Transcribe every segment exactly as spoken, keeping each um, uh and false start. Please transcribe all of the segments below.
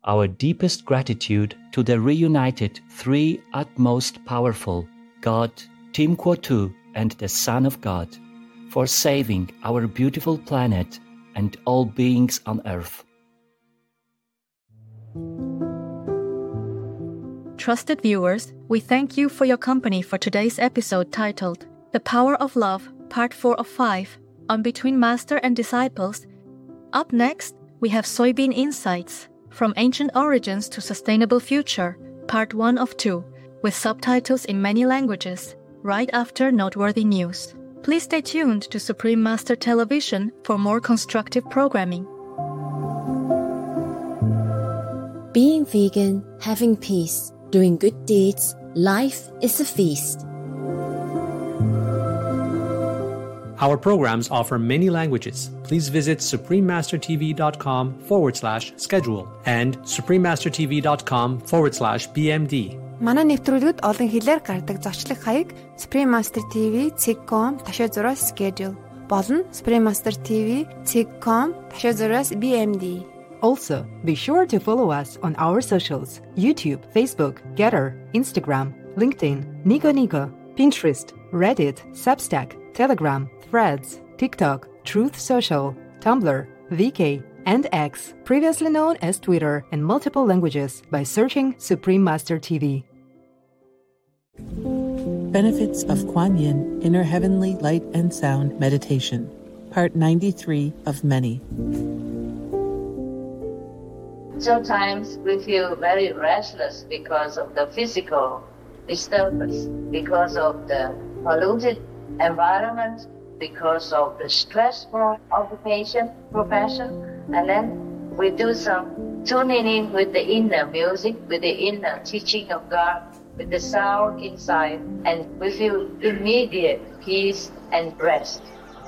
our deepest gratitude to the reunited three utmost powerful, God, Tim Kwotu, and the Son of God, for saving our beautiful planet and all beings on Earth. Trusted viewers, we thank you for your company for today's episode titled The Power of Love, Part four of five, on Between Master and Disciples. Up next, we have Soybean Insights, From Ancient Origins to Sustainable Future, Part one of two, with subtitles in many languages, right after noteworthy news. Please stay tuned to Supreme Master Television for more constructive programming. Being vegan, having peace, doing good deeds, life is a feast. Our programs offer many languages. Please visit suprememastertv.com forward slash schedule and suprememastertv.com forward slash bmd. Манай нэвтрүүлгүүд олон хэлээр гардаг зочлог хаяг Supreme Master ти ви цэг точка ком ташаа зураас schedule болон Supreme Master ти ви цэг точка ком ташаа зураас bmd. Also, be sure to follow us on our socials: YouTube, Facebook, Getter, Instagram, LinkedIn, Nico Nico, Pinterest, Reddit, Substack, Telegram, Threads, TikTok, Truth Social, Tumblr, V K, and X, previously known as Twitter, in multiple languages by searching Supreme Master T V. Benefits of Kuan Yin Inner Heavenly Light and Sound Meditation, Part ninety-three of many. Sometimes we feel very restless because of the physical disturbance, because of the polluted environment, because of the stressful occupation, profession, and then we do some tuning in with the inner music, with the inner teaching of God, with the sound inside, and we feel immediate peace and rest.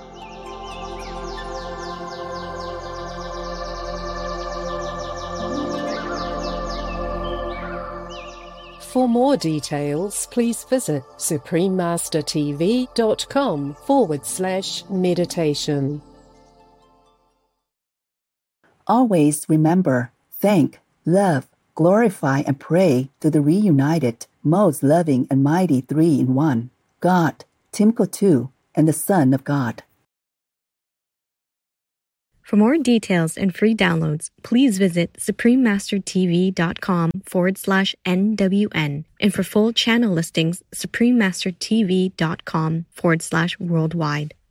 For more details, please visit suprememastertv.com forward slash meditation. Always remember, thank, love, glorify, and pray to the reunited, most loving and mighty three-in-one, God, Tim Kwotu, and the Son of God. For more details and free downloads, please visit suprememastertv.com forward slash NWN. And for full channel listings, suprememastertv.com forward slash worldwide.